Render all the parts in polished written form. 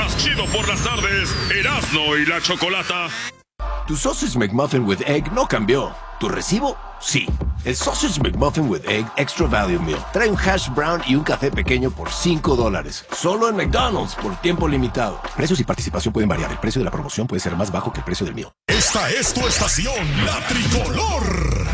más chido por las tardes, Erasmo y la Chocolata. Tu Sausage McMuffin with Egg no cambió. ¿Tu recibo? Sí. El Sausage McMuffin with Egg Extra Value Meal trae un hash brown y un café pequeño por $5. Solo en McDonald's por tiempo limitado. Precios y participación pueden variar. El precio de la promoción puede ser más bajo que el precio del mío. Esta es tu estación, la tricolor.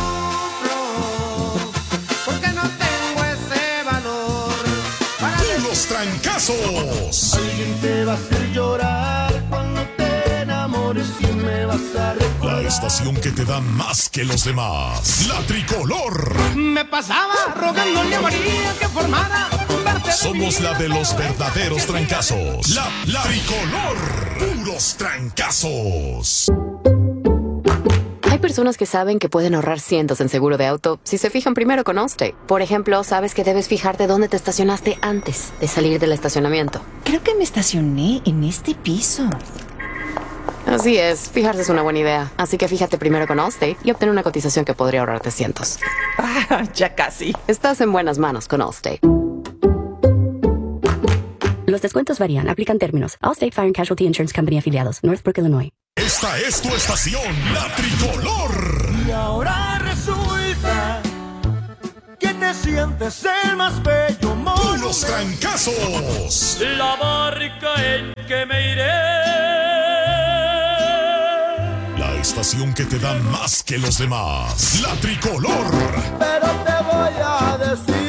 Porque no tengo ese valor para ¡Puros trancazos! Alguien te va a hacer llorar cuando te enamores y me vas a recordar. La estación que te da más que los demás. La tricolor. Me pasaba rogándole a María que formara parte de Somos mi la de vida. los verdaderos trancazos. La tricolor. Puros trancazos. Hay personas que saben que pueden ahorrar cientos en seguro de auto si se fijan primero con Allstate. Por ejemplo, sabes que debes fijarte dónde te estacionaste antes de salir del estacionamiento. Creo que me estacioné en este piso. Así es, fijarse es una buena idea. Así que fíjate primero con Allstate y obtén una cotización que podría ahorrarte cientos. Ah, ya casi. Estás en buenas manos con Allstate. Los descuentos varían. Aplican términos. Allstate Fire and Casualty Insurance Company afiliados. Northbrook, Illinois. Esta es tu estación, la tricolor. Y ahora resulta que te sientes el más bello mono. Puros trancazos. La barca en que me iré. La estación que te da más que los demás. La tricolor. Pero te voy a decir.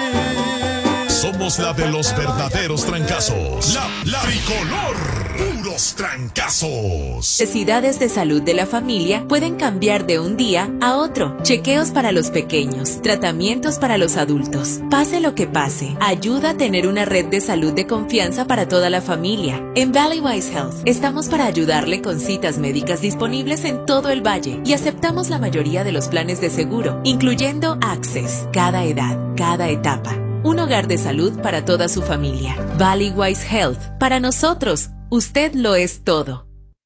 Somos la de los verdaderos trancazos. La tricolor. Puros trancazos. Necesidades de salud de la familia pueden cambiar de un día a otro. Chequeos para los pequeños, tratamientos para los adultos. Pase lo que pase, ayuda a tener una red de salud de confianza para toda la familia. En Valleywise Health estamos para ayudarle con citas médicas disponibles en todo el valle y aceptamos la mayoría de los planes de seguro, incluyendo Access, cada edad, cada etapa. Un hogar de salud para toda su familia. Valleywise Health. Para nosotros, usted lo es todo.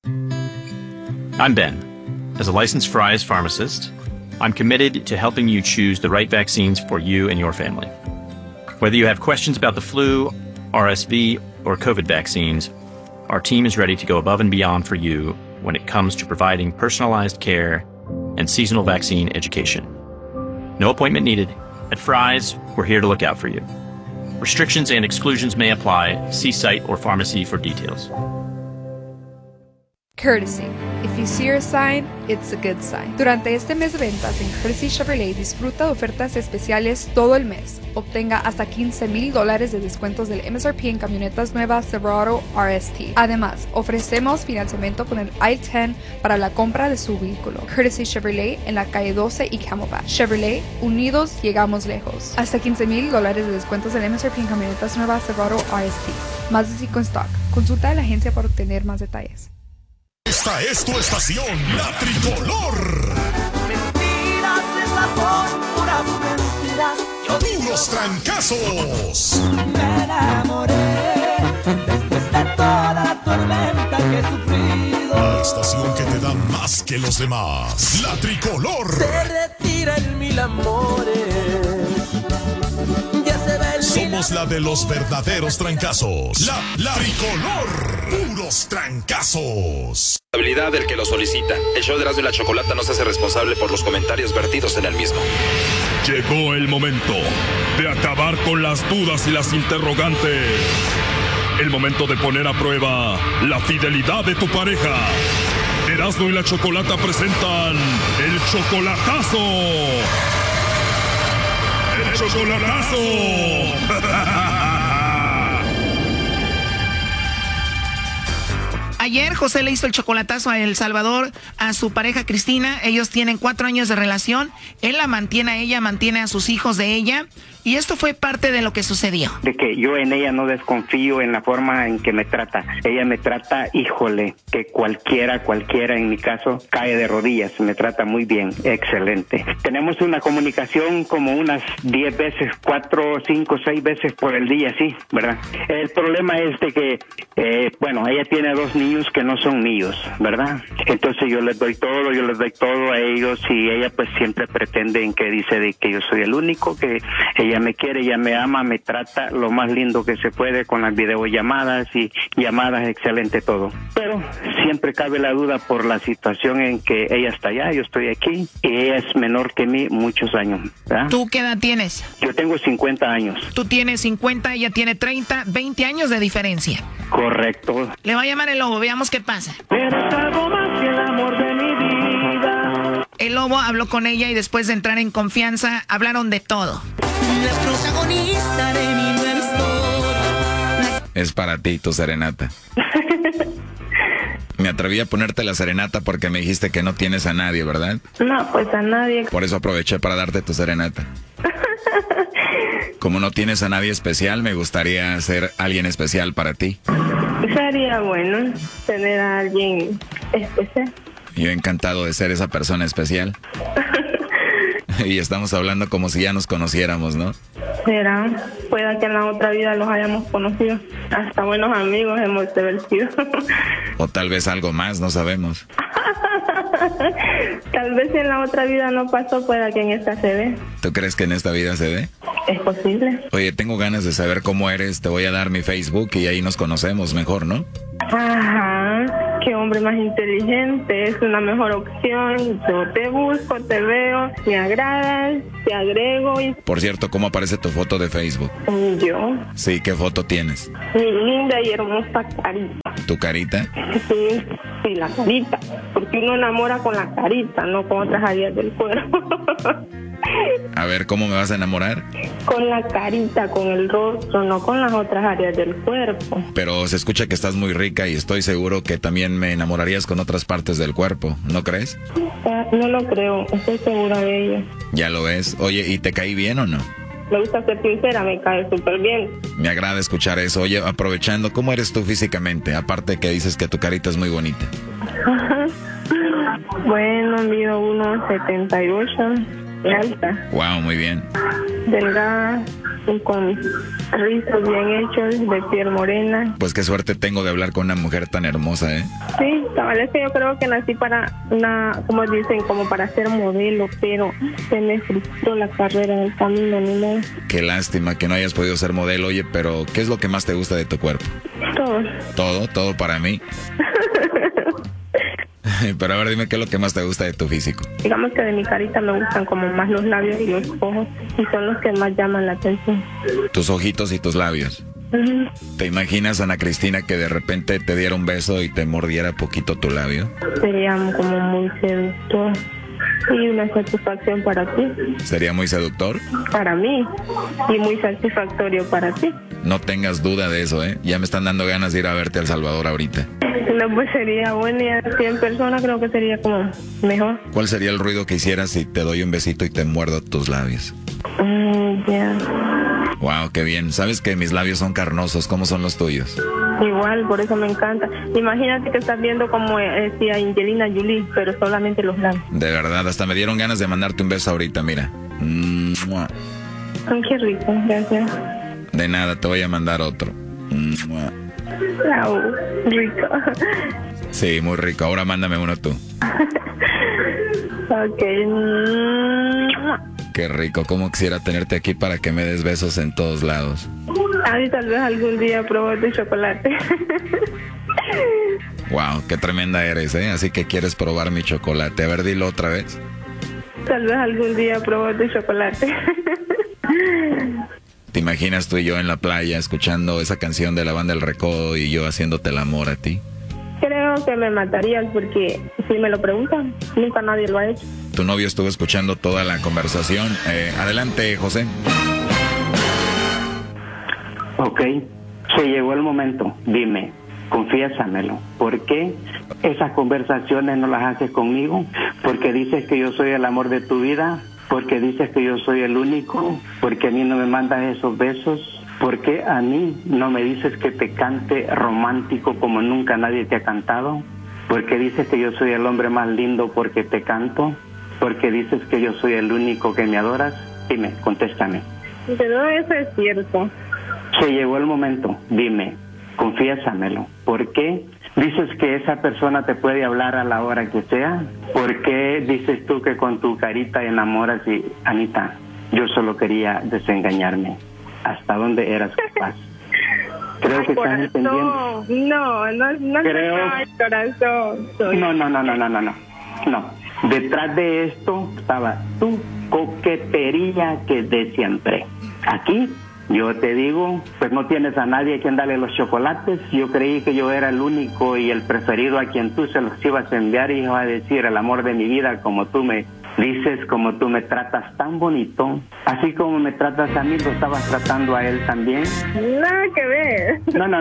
I'm Ben. As a licensed Fry's pharmacist, I'm committed to helping you choose the right vaccines for you and your family. Whether you have questions about the flu, RSV, or COVID vaccines, our team is ready to go above and beyond for you when it comes to providing personalized care and seasonal vaccine education. No appointment needed. At Fry's, we're here to look out for you. Restrictions and exclusions may apply. See site or pharmacy for details. Courtesy. If you see a sign, it's a good sign. Durante este mes de ventas en Courtesy Chevrolet, disfruta de ofertas especiales todo el mes. Obtenga hasta $15,000 de descuentos del MSRP en camionetas nuevas Silverado RST. Además, ofrecemos financiamiento con el I-10 para la compra de su vehículo. Courtesy Chevrolet en la calle 12 y Camelback. Chevrolet, unidos llegamos lejos. Hasta $15,000 de descuentos del MSRP en camionetas nuevas Silverado RST. Más de 5 en stock. Consulta a la agencia para obtener más detalles. Esta es tu estación, la tricolor. Mentiras, esas son puras mentiras. Puros trancazos. Me enamoré después de toda la tormenta que he sufrido. La estación que te da más que los demás. La tricolor. Se retiran mil amores. Ya se ve el Somos la de los verdaderos trancazos. La tricolor. Puros trancazos. Habilidad del que lo solicita. El show de Erasmo y la Chocolata no se hace responsable por los comentarios vertidos en el mismo. Llegó el momento de acabar con las dudas y las interrogantes. El momento de poner a prueba la fidelidad de tu pareja. Erasmo y la Chocolata presentan el chocolatazo. ¡El chocolatazo! Ayer José le hizo el chocolatazo a El Salvador, a su pareja Cristina. Ellos tienen 4 años de relación. Él la mantiene a ella, mantiene a sus hijos de ella. Y esto fue parte de lo que sucedió. De que yo en ella no desconfío en la forma en que me trata. Ella me trata, híjole, que cualquiera en mi caso, cae de rodillas. Me trata muy bien, excelente. Tenemos una comunicación como unas 10 veces, 4, 5, 6 veces por el día, sí, ¿verdad? El problema es de que, ella tiene 2 niños que no son míos, ¿verdad? Entonces yo les doy todo a ellos y ella pues siempre pretende que dice de que yo soy el único, que ella Ella me quiere, ella me ama, me trata lo más lindo que se puede con las videollamadas y llamadas, excelente todo. Pero siempre cabe la duda por la situación en que ella está allá, yo estoy aquí, y ella es menor que mí muchos años, ¿verdad? ¿Tú qué edad tienes? Yo tengo 50 años. Tú tienes 50, ella tiene 30, 20 años de diferencia. Correcto. Le va a llamar el lobo, veamos qué pasa. Eres algo más que el amor de mi vida. El lobo habló con ella y después de entrar en confianza, hablaron de todo. La protagonista de mi nueva historia. Es para ti tu serenata. Me atreví a ponerte la serenata porque me dijiste que no tienes a nadie, ¿verdad? No, pues a nadie. Por eso aproveché para darte tu serenata. Como no tienes a nadie especial, me gustaría ser alguien especial para ti. Sería bueno tener a alguien especial. Yo encantado de ser esa persona especial. Y estamos hablando como si ya nos conociéramos, ¿no? Será, pueda que en la otra vida los hayamos conocido. Hasta buenos amigos hemos de haber sido. O tal vez algo más, no sabemos. Tal vez si en la otra vida no pasó, pueda que en esta se dé. ¿Tú crees que en esta vida se dé? Es posible. Oye, tengo ganas de saber cómo eres. Te voy a dar mi Facebook y ahí nos conocemos mejor, ¿no? Ajá, qué hombre más inteligente. Es una mejor opción. Yo te busco, te veo, me agradas, te agrego y... Por cierto, ¿cómo aparece tu foto de Facebook? ¿Yo? Sí, ¿qué foto tienes? Mi linda y hermosa carita. ¿Tu carita? Sí, la carita. Porque uno enamora con la carita, no con otras áreas del cuerpo. A ver, ¿cómo me vas a enamorar? Con la carita, con el rostro, no con las otras áreas del cuerpo. Pero se escucha que estás muy rica y estoy seguro que también me enamorarías con otras partes del cuerpo, ¿no crees? No lo creo, estoy segura de ello. Ya lo ves. Oye, ¿y te caí bien o no? Me gusta ser sincera, me cae súper bien. Me agrada escuchar eso. Oye, aprovechando, ¿cómo eres tú físicamente? Aparte que dices que tu carita es muy bonita. Bueno, mido 1.78, alta. Wow, muy bien. Delgada y con rizos bien hechos, de piel morena. Pues qué suerte tengo de hablar con una mujer tan hermosa, ¿eh? Sí, cabal, es que yo creo que nací para una, como dicen, como para ser modelo, pero se me frustró la carrera en el camino, ni modo. Qué lástima que no hayas podido ser modelo. Oye, pero ¿qué es lo que más te gusta de tu cuerpo? Todo. Todo para mí. Pero a ver, dime qué es lo que más te gusta de tu físico. Digamos que de mi carita me gustan como más los labios y los ojos, y son los que más llaman la atención. Tus ojitos y tus labios. ¿Te imaginas, Ana Cristina, que de repente te diera un beso y te mordiera poquito tu labio? Sería como muy seductor y una satisfacción para ti. ¿Sería muy seductor? Para mí, y muy satisfactorio para ti. No tengas duda de eso, ¿eh? Ya me están dando ganas de ir a verte a El Salvador ahorita. No, pues sería bueno, y así en persona creo que sería como mejor. ¿Cuál sería el ruido que hicieras si te doy un besito y te muerdo tus labios? Ya. Wow, qué bien. ¿Sabes que mis labios son carnosos? ¿Cómo son los tuyos? Igual, por eso me encanta. Imagínate que estás viendo como decía Angelina Jolie, pero solamente los labios. De verdad, hasta me dieron ganas de mandarte un beso ahorita, mira. Ay, qué rico, gracias. De nada, te voy a mandar otro. Wow, rico. Sí, muy rico. Ahora mándame uno tú. Ok. Qué rico. Cómo quisiera tenerte aquí para que me des besos en todos lados. Ay, tal vez algún día pruebo tu chocolate. Wow, qué tremenda eres, ¿eh? Así que quieres probar mi chocolate. A ver, dilo otra vez. Tal vez algún día pruebo tu chocolate. ¿Te imaginas tú y yo en la playa escuchando esa canción de la banda El Recodo y yo haciéndote el amor a ti? Creo que me matarías porque si me lo preguntan, nunca nadie lo ha hecho. Tu novio estuvo escuchando toda la conversación. Adelante, José. Ok, se llegó el momento. Dime, confiésamelo. ¿Por qué esas conversaciones no las haces conmigo? ¿Porque dices que yo soy el amor de tu vida? ¿Porque dices que yo soy el único? ¿Porque a mí no me mandas esos besos? ¿Por qué a mí no me dices que te cante romántico como nunca nadie te ha cantado? ¿Por qué dices que yo soy el hombre más lindo porque te canto? ¿Por qué dices que yo soy el único que me adoras? Dime, contéstame. Pero eso es cierto. Se llegó el momento, dime, confiésamelo. ¿Por qué dices que esa persona te puede hablar a la hora que sea? ¿Por qué dices tú que con tu carita enamoras y, Anita, Yo solo quería desengañarme. ¿Hasta dónde eras capaz? Creo que estás entendiendo. No Creo... corazón. No. Detrás de esto estaba tu coquetería que es de siempre. Aquí, yo te digo, pues no tienes a nadie a quien darle los chocolates. Yo creí que yo era el único y el preferido a quien tú se los ibas a enviar y ibas a decir el amor de mi vida, como tú me dices, como tú me tratas tan bonito. Así como me tratas a mí, lo estabas tratando a él también. Nada que ver.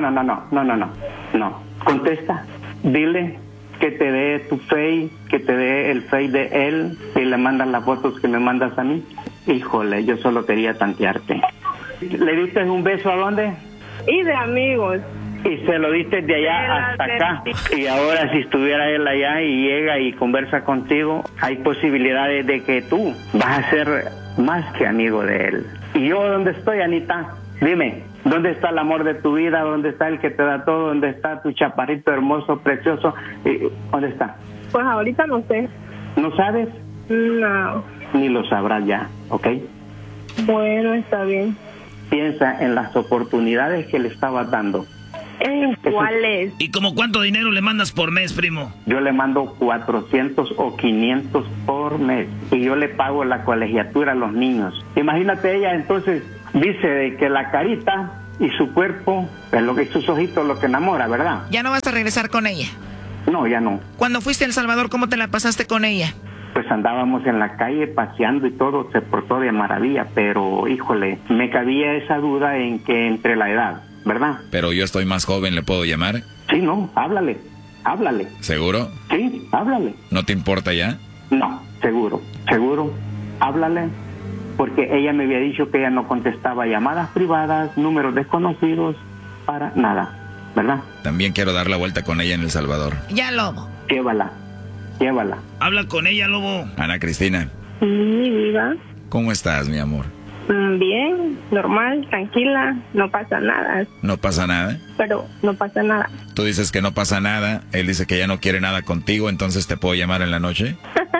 No. Contesta, dile que te dé tu Face, que te dé el Face de él y le mandas las fotos que me mandas a mí. Híjole, yo solo quería tantearte. ¿Le diste un beso a dónde? Y de amigos. Y se lo diste de allá hasta acá. Y ahora si estuviera él allá y llega y conversa contigo, hay posibilidades de que tú vas a ser más que amigo de él. ¿Y yo dónde estoy, Anita? Dime, ¿dónde está el amor de tu vida? ¿Dónde está el que te da todo? ¿Dónde está tu chaparrito hermoso, precioso? ¿Dónde está? Pues ahorita no sé. ¿No sabes? No. Ni lo sabrás ya, ¿ok? Bueno, está bien. Piensa en las oportunidades que le estabas dando. ¿En cuáles? ¿Y como cuánto dinero le mandas por mes, primo? Yo le mando 400 o 500 por mes y yo le pago la colegiatura a los niños. Imagínate, ella entonces dice de que la carita y su cuerpo, es lo que sus ojitos lo que enamora, ¿verdad? ¿Ya no vas a regresar con ella? No, ya no. Cuando fuiste a El Salvador, ¿cómo te la pasaste con ella? Pues andábamos en la calle paseando y todo, se portó de maravilla, pero híjole, me cabía esa duda en que entre la edad, ¿verdad? Pero yo estoy más joven, ¿le puedo llamar? Sí, no, háblale. ¿Seguro? Sí, háblale. ¿No te importa ya? No, seguro, háblale, porque ella me había dicho que ella no contestaba llamadas privadas, números desconocidos, para nada, ¿verdad? También quiero dar la vuelta con ella en El Salvador. Ya, Lobo. Llévala. Habla con ella, Lobo. Ana Cristina. Mi vida. ¿Cómo estás, mi amor? Bien, normal, tranquila, no pasa nada. ¿No pasa nada? Pero no pasa nada. Tú dices que no pasa nada, él dice que ya no quiere nada contigo, entonces ¿te puedo llamar en la noche?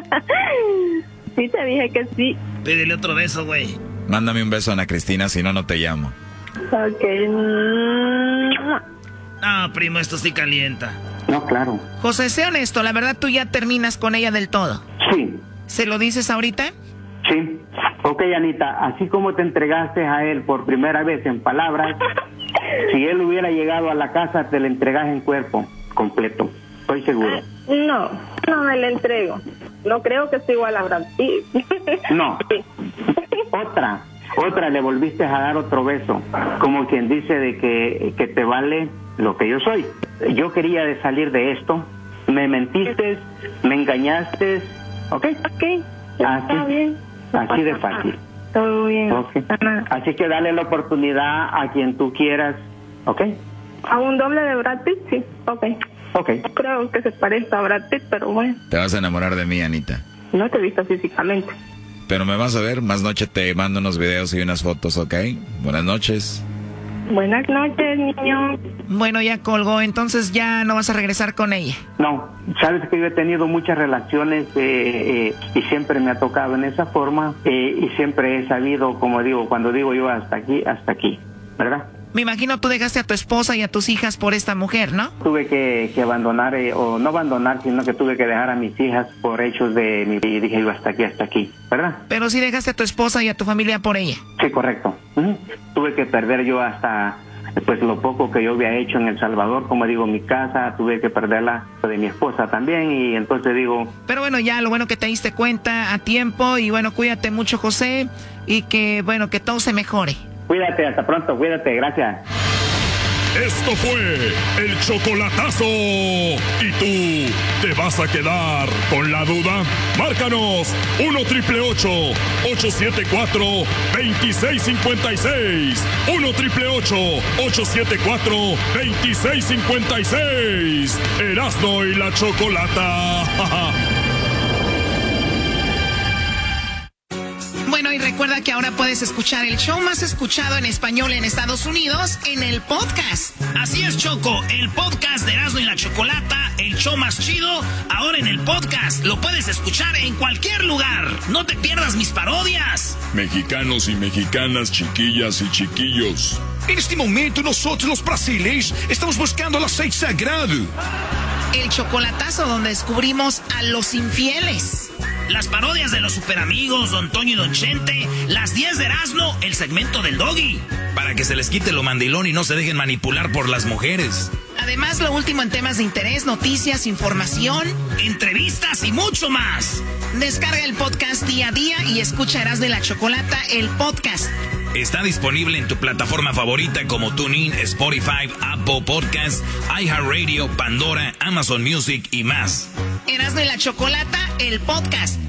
Sí, te dije que sí. Pídele otro beso, güey. Mándame un beso, Ana Cristina, si no, no te llamo. Ok. Ah, primo, esto sí calienta. No, claro. José, sé honesto, la verdad tú ya terminas con ella del todo. Sí. ¿Se lo dices ahorita? Sí. Ok, Anita, así como te entregaste a él por primera vez en palabras, si él hubiera llegado a la casa, te le entregas en cuerpo completo. Estoy seguro. No me le entrego. No creo que sea igual a Brad Pitt. No. Otra, le volviste a dar otro beso. Como quien dice de que te vale lo que yo soy. Yo quería salir de esto. Me mentiste, me engañaste. ¿Ok? Está bien. Así de fácil. Todo bien. Okay. Así que dale la oportunidad a quien tú quieras. ¿Ok? ¿A un doble de Brad Pitt? Sí. Ok. Creo que se parezca a Brad Pitt, pero bueno. Te vas a enamorar de mí, Anita. No te he visto físicamente. Pero me vas a ver, más noche te mando unos videos y unas fotos, ¿ok? Buenas noches. Buenas noches, niño. Bueno, ya colgó, entonces ya no vas a regresar con ella. No, sabes que yo he tenido muchas relaciones y siempre me ha tocado en esa forma y siempre he sabido, como digo, cuando digo yo hasta aquí, ¿verdad? Me imagino tú dejaste a tu esposa y a tus hijas por esta mujer, ¿no? Tuve que abandonar, o no abandonar, sino que tuve que dejar a mis hijas por hechos de mi vida y dije yo hasta aquí, ¿verdad? Pero sí dejaste a tu esposa y a tu familia por ella. Sí, correcto. Tuve que perder yo hasta pues lo poco que yo había hecho en El Salvador, como digo, mi casa, tuve que perderla de mi esposa también y entonces digo... Pero bueno, ya lo bueno que te diste cuenta a tiempo y bueno, cuídate mucho, José, y que bueno, que todo se mejore. Cuídate, hasta pronto, cuídate, gracias. Esto fue el chocolatazo. ¿Y tú te vas a quedar con la duda? Márcanos 1-888-874-2656. 1-888-874-2656. Erasmo y la Chocolata. Bueno, y recuerda que ahora puedes escuchar el show más escuchado en español en Estados Unidos en el podcast. Así es, Choco, el podcast de Erasmo y la Chocolata, el show más chido, ahora en el podcast. Lo puedes escuchar en cualquier lugar. No te pierdas mis parodias. Mexicanos y mexicanas, chiquillas y chiquillos. En este momento nosotros los brasileños estamos buscando el aceite sagrado. El chocolatazo donde descubrimos a los infieles. Las parodias de los superamigos, Don Toño y Don Chente, las 10 de Erasmo, el segmento del Doggy. Para que se les quite lo mandilón y no se dejen manipular por las mujeres. Además, lo último en temas de interés, noticias, información, entrevistas y mucho más. Descarga el podcast día a día y escucha Erasmo y la Chocolata, el podcast. Está disponible en tu plataforma favorita como TuneIn, Spotify, Apple Podcasts, iHeartRadio, Pandora, Amazon Music y más. Erasmo y la Chocolata, el podcast.